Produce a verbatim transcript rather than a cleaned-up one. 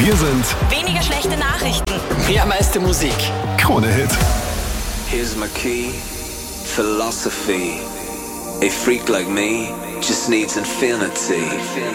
Wir sind Weniger schlechte Nachrichten. Mehr meiste Musik. Krone Hit. Here's my key, philosophy. A freak like me just needs infinity.